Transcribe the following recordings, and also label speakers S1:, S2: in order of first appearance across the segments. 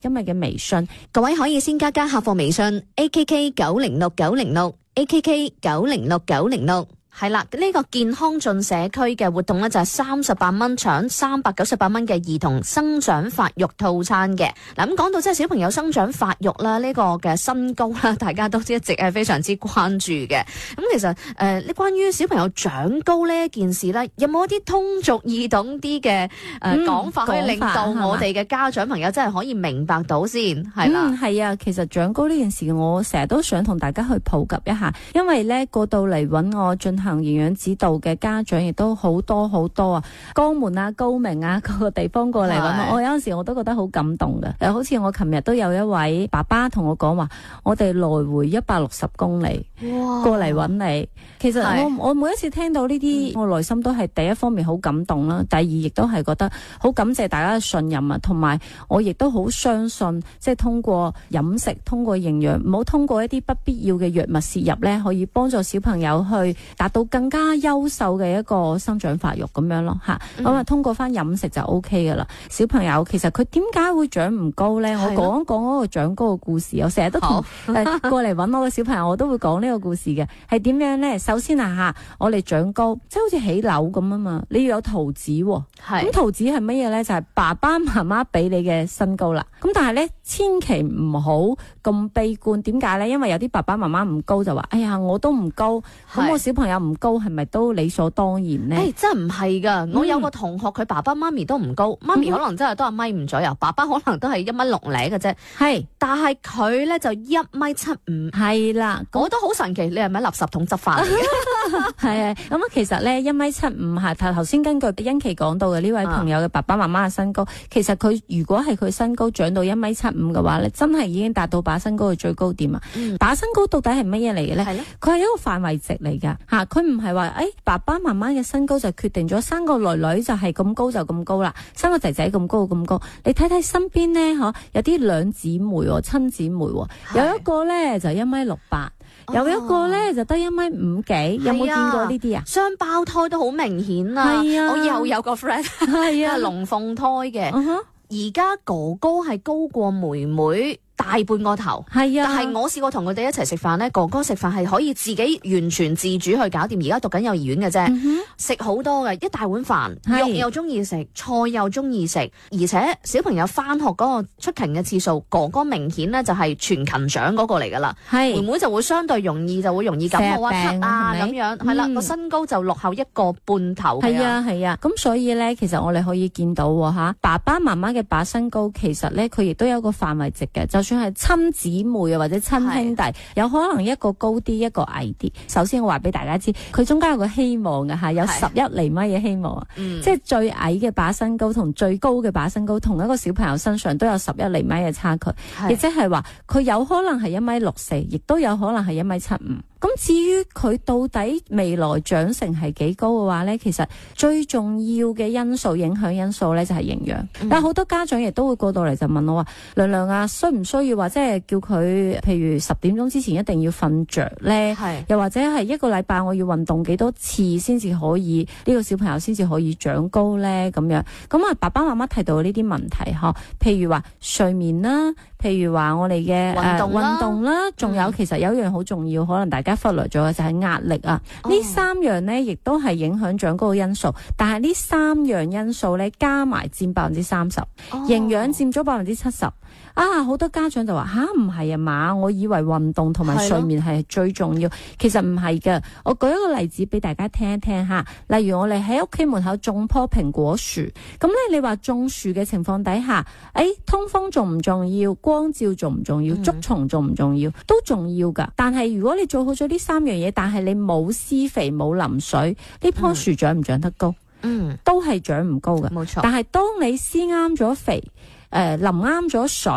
S1: 今日嘅微信，
S2: 各位可以先加客服微信 AKK906906 係啦，呢個健康進社區嘅活動咧就係38蚊搶398蚊嘅兒童生長發育套餐嘅。嗱，咁講到即係小朋友生長發育啦，呢個嘅身高啦，大家都一直係非常之關注嘅。咁其實呢關於小朋友長高呢一件事咧，有冇一啲通俗易懂啲嘅講法可以令到我哋嘅家長朋友真係可以明白到先？係啦，
S1: 係啊，其實長高呢件事我成日都想同大家去普及一下，因為咧過到嚟揾我進行營養指導嘅家長亦都好多啊，江門啊、高明啊各個地方過嚟揾我有陣時我都覺得好感動嘅。好似我琴日都有一位爸爸同我講話，我哋來回160公里過嚟揾你。其實我每一次聽到呢啲，我內心都係第一方面好感動啦，第二亦都係覺得好感謝大家嘅信任啊，同埋我亦都好相信，即係通過飲食、通過營養，唔好通過一啲不必要嘅藥物攝入咧，可以幫助小朋友去達到更加優秀嘅一個生長發育咁樣咯嚇。咁啊，通過翻飲食就 OK 噶啦。小朋友其實佢點解會長唔高咧？我講一講嗰個長高嘅故事。我成日都同過嚟揾我嘅小朋友，我都會講呢個故事嘅。係點樣咧？首先我哋長高，即係好似起樓咁啊嘛，你要有圖紙喎。咁圖紙係乜嘢咧？就係爸爸媽媽俾你嘅身高啦。咁但係咧，千祈唔好咁悲觀。點解咧？因為有啲爸爸媽媽唔高就話，哎呀，我都唔高，咁我小朋友唔高係咪都理所當然咧？
S2: 真唔係噶。我有個同學，佢爸爸媽咪都唔高，媽咪可能真係都係1.5米左右，爸爸可能都係1.6米嘅啫。係，但係佢咧就1.75米。係啦，我都好神奇，你係咪垃圾桶執翻嚟嘅？
S1: 係啊，咁其實咧1.75米係頭先根據欣琪講到嘅呢位朋友嘅爸爸媽媽嘅身高，其實佢如果係佢身高長到1.75米嘅話咧，真係已經達到把身高嘅最高點啊！把身高到底係乜嘢嚟嘅咧？佢係一個範圍值嚟噶吓，佢唔係話爸爸媽媽嘅身高就決定咗生個女女就係咁高就咁高啦，生個仔仔咁高咁高。你睇睇身邊咧，有啲兩姊妹親姊妹，有一個咧就1.68米。有一個咧就得1.5米幾，有冇見過呢啲啊？
S2: 雙胞胎都好明顯啊！我又有個 friend 係龍鳳胎嘅，而家哥哥係高過妹妹大半個頭。係啊，但係我試過同佢哋一齊食飯咧，哥哥食飯係可以自己完全自主去搞掂，而家讀緊幼兒園嘅啫，食好多嘅，一大碗飯，肉又中意食，菜又中意食，而且小朋友翻學嗰個出勤嘅次數，哥哥明顯咧就係全勤獎嗰個嚟噶啦，妹妹就會相對容易感冒啊、咳啊咁樣，係啦，個身高就落後1個半頭。
S1: 係啊，咁所以咧，其實我哋可以見到爸爸媽媽嘅把身高，其實咧佢亦都有一個範圍值嘅，就算係親姊妹啊或者親兄弟，有可能一個高啲，一個矮啲。首先我話俾大家知，佢中間有個希望嘅吓，有11厘米嘅希望啊，即係最矮嘅把身高同最高嘅把身高，同一個小朋友身上都有11厘米嘅差距，亦即係話佢有可能係1.64米，亦都有可能係1.75米。咁至於佢到底未來長成係幾高嘅話咧，其實最重要嘅影響因素咧就係營養。但係好多家長亦都會過到嚟就問我話，娘娘啊，需唔需要話即係叫佢譬如10點鐘之前一定要瞓着咧？又或者係一個禮拜我要運動幾多次先至可以呢個小朋友先至可以長高咧？咁樣咁啊，爸爸媽媽提到呢啲問題譬如話睡眠啦，譬如話我哋嘅運動啦，仲有其實有一樣好重要，可能大家忽略咗嘅就係壓力啊。呢3樣呢亦都係影響長高嘅因素，但係呢3樣因素呢加埋佔30%，營養佔咗70%。好多家長就話唔係啊嘛，我以為運動同埋睡眠係最重要，其實唔係㗎。我舉一個例子俾大家聽一聽吓，例如我哋喺屋企門口種棵蘋果樹，咁咧你話種樹嘅情況底下，通風重唔重要？光照重唔重要？捉蟲重唔重要？都重要噶。但係如果你做好咗呢3樣嘢，但係你冇施肥冇淋水，呢棵樹長唔長得高？都係長唔高嘅。冇錯。但係當你施啱咗肥，淋啱咗水，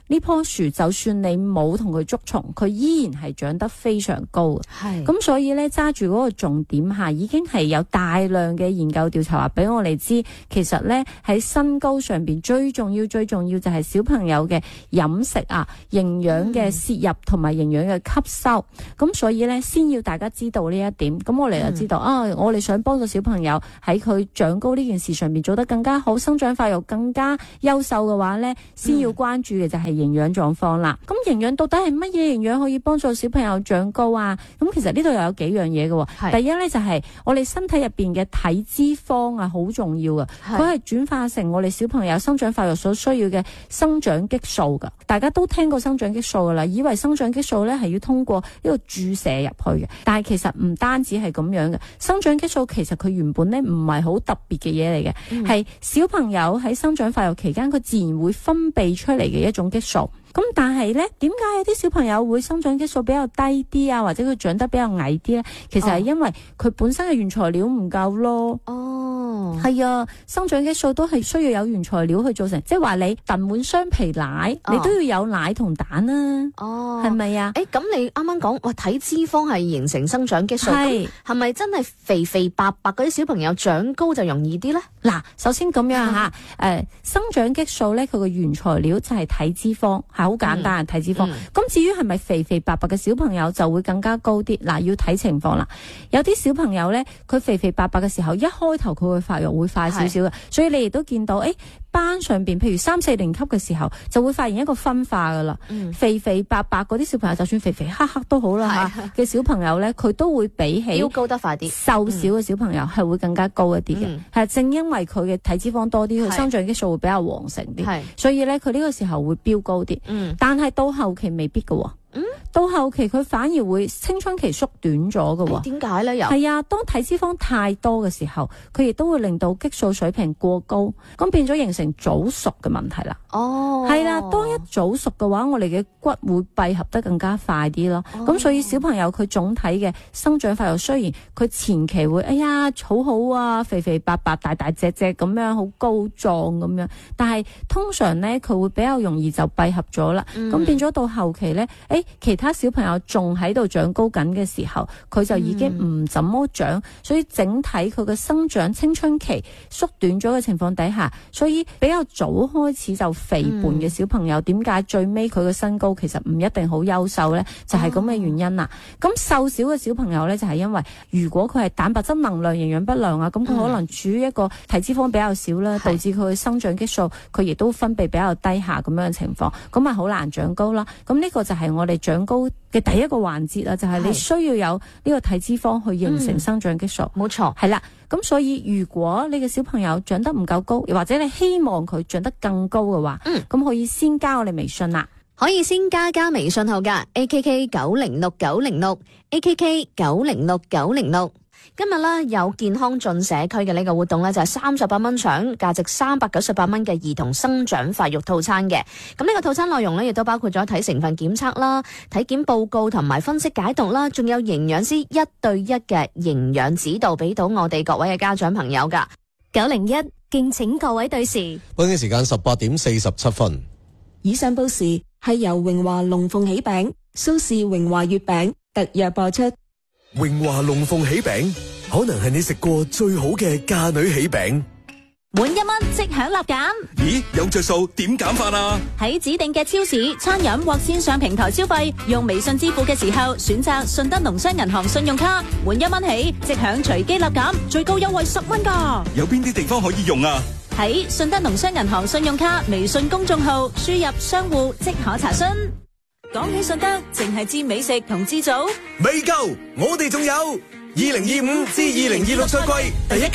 S1: 呢棵樹就算你冇同佢捉蟲，佢依然係長得非常高嘅。
S2: 係
S1: 咁所以咧，揸住嗰個重點下，已經係有大量嘅研究調查話俾我哋知，其實咧喺身高上邊最重要就係小朋友嘅飲食啊、營養嘅攝入同埋營養嘅吸收。咁所以咧，先要大家知道呢一點。咁我哋就知道我哋想幫助小朋友喺佢長高呢件事上邊做得更加好，生長發育更加優秀嘅話咧，先要關注嘅就係營養狀況啦。咁營養到底係乜嘢營養可以幫助小朋友長高啊？咁其實呢度又有幾樣嘢嘅。第一咧就係我哋身體入邊嘅體脂肪啊，好重要啊。佢係轉化成我哋小朋友生長發育所需要嘅生長激素噶。大家都聽過生長激素噶啦，以為生長激素咧係要通過呢個注射入去嘅，但係其實唔單止係咁樣嘅。生長激素其實佢原本咧唔係好特別嘅嘢嚟嘅，係小朋友喺生長發育期間佢自然會分泌出嚟嘅一種激素。咁但係咧，點解有啲小朋友會生長激素比較低啲啊，或者佢長得比較矮啲咧？其實係因為佢本身嘅原材料唔夠咯。係啊，生長激素都係需要有原材料去做成，即係話你燉碗雙皮奶，你都要有奶同蛋啊。係咪啊？
S2: 咁你啱啱講體脂肪係形成生長激素，係咪真係肥肥白白嗰啲小朋友長高就容易啲咧？
S1: 嗱，首先咁樣吓，生長激素咧，佢個原材料就係體脂肪，係好簡單嘅體脂肪。咁至於係咪肥肥白白嘅小朋友就會更加高啲？嗱，要睇情況啦。有啲小朋友咧，佢肥肥白白嘅時候，一開頭佢會發育會快少少嘅，所以你亦都見到，班上邊譬如3、4年級嘅時候，就會發現一個分化噶啦。肥肥白白嗰啲小朋友，就算肥肥黑黑都好啦嘅小朋友咧，佢都會比起
S2: 飆高得快啲，
S1: 瘦小嘅小朋友係會更加高一啲嘅。係正因為佢嘅體脂肪多啲，佢生長激素會比較旺盛啲，所以咧佢呢個時候會飆高啲。但係到後期未必㗎。到後期佢反而會青春期縮短咗嘅。
S2: 點解咧？又
S1: 係啊，當體脂肪太多嘅時候，佢亦都會令到激素水平過高，咁變咗形成早熟嘅問題啦。係啦，當一早熟嘅話，我哋嘅骨會閉合得更加快啲咯。咁所以小朋友佢總體嘅生長發育，雖然佢前期會好好啊，肥肥白白大大隻隻咁樣，好高壯咁樣，但係通常咧佢會比較容易就閉合咗啦。咁變咗到後期咧，其他小朋友仲喺度長高緊嘅時候，佢就已經唔怎麼長，所以整體佢嘅生長青春期縮短咗嘅情況底下，所以比較早開始就肥胖嘅小朋友，點解最尾佢嘅身高其實唔一定好優秀呢？就係咁嘅原因啦。咁瘦小嘅小朋友呢，就係因為如果佢係蛋白質能量營養不良啊，咁佢可能處於一個體脂肪比較少啦，導致佢嘅生長激素佢亦都分泌比較低下咁樣嘅情況，咁咪好難長高啦。咁呢個就係我哋長高嘅第一個環節啊，就係你需要有呢個體脂肪去形成生長激素。冇錯，係啦。咁所以如果你嘅小朋友長得唔夠高，又或者你希望佢長得更高嘅話，咁可以先加我哋微信啦。
S2: 可以先加微信號噶 AKK906906，AKK906906。今日咧有健康進社區嘅呢個活動咧，就係38蚊搶價值398蚊嘅兒童生長發育套餐嘅。咁呢個套餐內容咧，亦都包括咗睇成分檢測啦、體檢報告同埋分析解讀啦，仲有營養師1對1嘅營養指導，俾到我哋各位嘅家長朋友噶。901，敬請各位對時。
S3: 北京時間18:47分。
S4: 以上報時係由榮華龍鳳喜餅、蘇氏榮華月餅特約播出。
S5: 榮華龍鳳喜餅可能係你食過最好嘅嫁女喜餅，
S6: 滿1蚊即享立減。
S5: 咦，有着數點減法啊？
S6: 喺指定嘅超市、餐飲或線上平台消費，用微信支付嘅時候，選擇順德農商銀行信用卡，滿1蚊起即享隨機立減，最高優惠10蚊㗎。
S5: 有邊啲地方可以用啊？
S6: 喺順德農商銀行信用卡微信公眾號輸入商戶即可查詢。講起順德，淨係知美食同知祖
S5: 未夠，我哋仲有2025至2026賽季第一屆